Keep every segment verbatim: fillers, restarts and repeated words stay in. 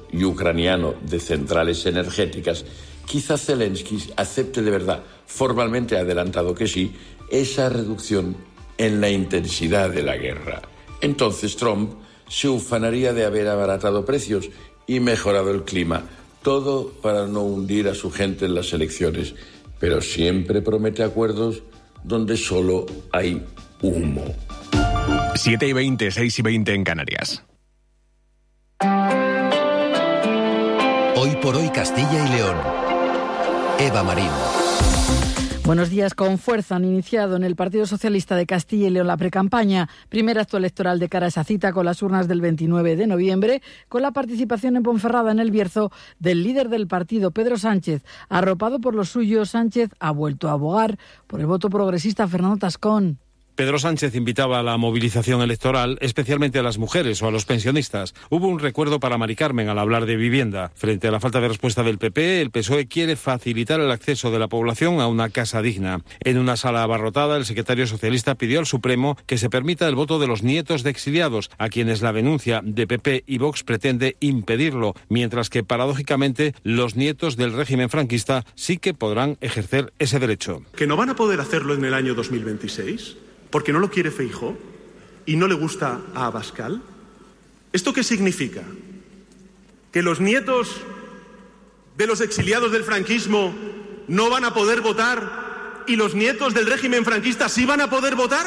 y ucraniano de centrales energéticas, quizá Zelensky acepte de verdad, formalmente adelantado que sí, esa reducción en la intensidad de la guerra. Entonces Trump se ufanaría de haber abaratado precios y mejorado el clima, todo para no hundir a su gente en las elecciones, pero siempre promete acuerdos donde solo hay humo. siete y veinte, seis y veinte en Canarias. Hoy por hoy Castilla y León. Eva Marín. Buenos días. Con fuerza han iniciado en el Partido Socialista de Castilla y León la precampaña, primer acto electoral de cara a esa cita con las urnas del veintinueve de noviembre, con la participación en Ponferrada, en El Bierzo, del líder del partido, Pedro Sánchez. Arropado por los suyos, Sánchez ha vuelto a abogar por el voto progresista. Fernando Tascón. Pedro Sánchez invitaba a la movilización electoral, especialmente a las mujeres o a los pensionistas. Hubo un recuerdo para Mari Carmen al hablar de vivienda. Frente a la falta de respuesta del P P, el P S O E quiere facilitar el acceso de la población a una casa digna. En una sala abarrotada, el secretario socialista pidió al Supremo que se permita el voto de los nietos de exiliados, a quienes la denuncia de P P y Vox pretende impedirlo, mientras que, paradójicamente, los nietos del régimen franquista sí que podrán ejercer ese derecho. ¿Que no van a poder hacerlo en el año dos mil veintiséis? ¿Porque no lo quiere Feijóo y no le gusta a Abascal? ¿Esto qué significa? ¿Que los nietos de los exiliados del franquismo no van a poder votar y los nietos del régimen franquista sí van a poder votar?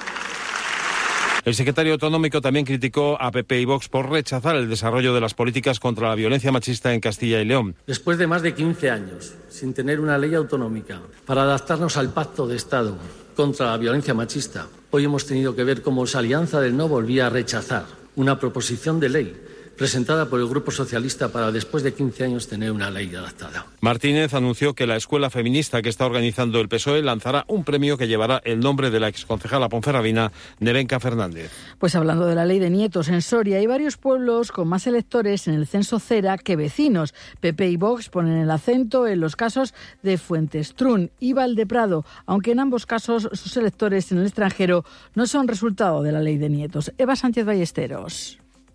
El secretario autonómico también criticó a P P y Vox por rechazar el desarrollo de las políticas contra la violencia machista en Castilla y León. Después de más de quince años sin tener una ley autonómica para adaptarnos al pacto de Estado contra la violencia machista, hoy hemos tenido que ver cómo esa alianza del no volvía a rechazar una proposición de ley presentada por el Grupo Socialista para después de quince años tener una ley adaptada. Martínez anunció que la escuela feminista que está organizando el P S O E lanzará un premio que llevará el nombre de la exconcejala ponferradina Nevenka Fernández. Pues hablando de la ley de nietos, en Soria hay varios pueblos con más electores en el censo Cera que vecinos. P P y Vox ponen el acento en los casos de Fuentestrún y Valdeprado, aunque en ambos casos sus electores en el extranjero no son resultado de la ley de nietos. Eva Sánchez Ballesteros.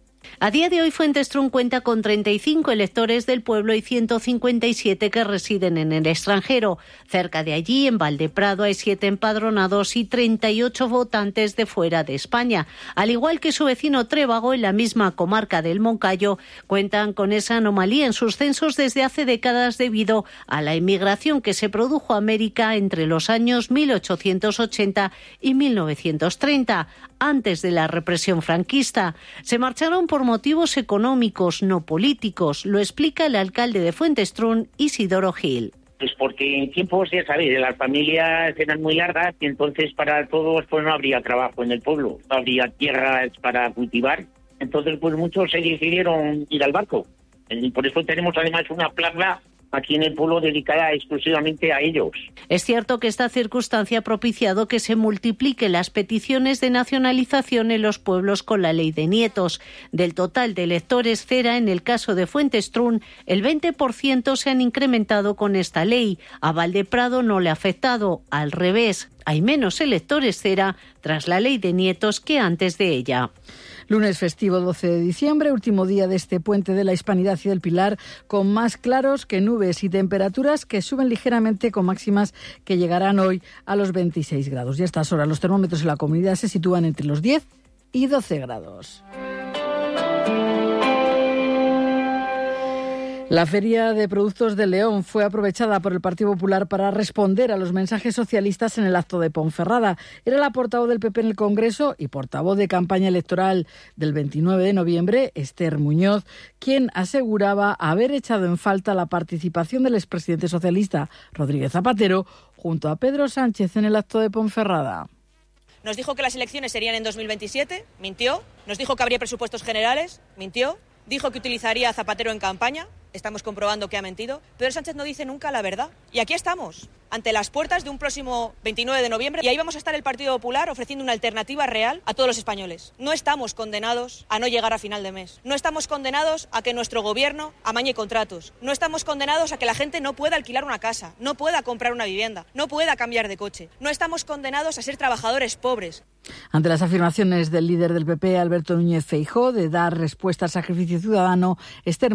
A día de hoy, Fuentestrún cuenta con treinta y cinco electores del pueblo y ciento cincuenta y siete que residen en el extranjero. Cerca de allí, en Valdeprado, hay siete empadronados y treinta y ocho votantes de fuera de España. Al igual que su vecino Trébago, en la misma comarca del Moncayo, cuentan con esa anomalía en sus censos desde hace décadas debido a la inmigración que se produjo a América entre los años mil ochocientos ochenta y mil novecientos treinta, antes de la represión franquista. Se marcharon por motivos económicos, no políticos, lo explica el alcalde de Fuentestrún, Isidoro Gil. Pues porque en tiempos, ya sabéis, las familias eran muy largas y entonces para todos pues no habría trabajo en el pueblo, no habría tierras para cultivar. Entonces pues muchos se decidieron ir al barco. Y por eso tenemos además una plaza aquí en el pueblo dedicada exclusivamente a ellos. Es cierto que esta circunstancia ha propiciado que se multipliquen las peticiones de nacionalización en los pueblos con la ley de nietos. Del total de electores Cera, en el caso de Fuentestrún, el veinte por ciento se han incrementado con esta ley. A Valdeprado no le ha afectado, al revés. Hay menos electores Cera tras la ley de nietos que antes de ella. Lunes festivo doce de diciembre, último día de este puente de la Hispanidad y del Pilar, con más claros que nubes y temperaturas que suben ligeramente, con máximas que llegarán hoy a los veintiséis grados. Y a estas horas los termómetros en la comunidad se sitúan entre los diez y doce grados. La Feria de Productos de León fue aprovechada por el Partido Popular para responder a los mensajes socialistas en el acto de Ponferrada. Era la portavoz del P P en el Congreso y portavoz de campaña electoral del veintinueve de noviembre, Esther Muñoz, quien aseguraba haber echado en falta la participación del expresidente socialista Rodríguez Zapatero junto a Pedro Sánchez en el acto de Ponferrada. Nos dijo que las elecciones serían en dos mil veintisiete, mintió. Nos dijo que habría presupuestos generales, mintió. Dijo que utilizaría a Zapatero en campaña. Estamos comprobando que ha mentido. Pedro Sánchez no dice nunca la verdad. Y aquí estamos, ante las puertas de un próximo veintinueve de noviembre. Y ahí vamos a estar el Partido Popular ofreciendo una alternativa real a todos los españoles. No estamos condenados a no llegar a final de mes. No estamos condenados a que nuestro gobierno amañe contratos. No estamos condenados a que la gente no pueda alquilar una casa, no pueda comprar una vivienda, no pueda cambiar de coche. No estamos condenados a ser trabajadores pobres. Ante las afirmaciones del líder del P P, Alberto Núñez Feijóo, de dar respuesta al sacrificio ciudadano, Esther